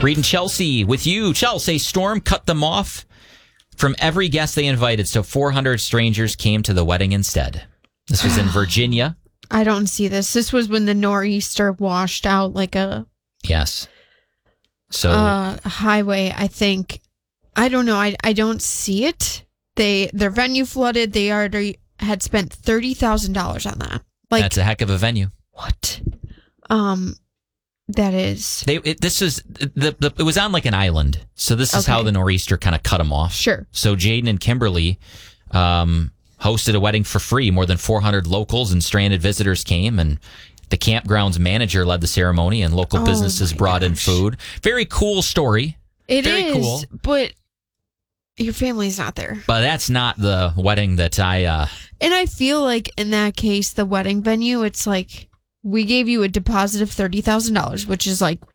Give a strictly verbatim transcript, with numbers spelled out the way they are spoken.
Reed and Chelsea with you. Chelsea, storm cut them off from every guest they invited, so four hundred strangers came to the wedding instead. This was in Virginia. I don't see this. This was when the nor'easter washed out like a yes. So uh, highway, I think. I don't know. I I don't see it. They their venue flooded. They already had spent thirty thousand dollars on that. Like, that's a heck of a venue. What? Um, that is. They it, this is the, the it was on like an island, so this is Okay. how the nor'easter kind of cut them off. Sure. So Jaden and Kimberly um, hosted a wedding for free. More than four hundred locals and stranded visitors came, and the campground's manager led the ceremony, and local Oh businesses my brought in gosh. food. Very cool story. It Very is, cool. but your family's not there. But that's not the wedding that I. Uh, And I feel like in that case, the wedding venue, it's like we gave you a deposit of thirty thousand dollars, which is like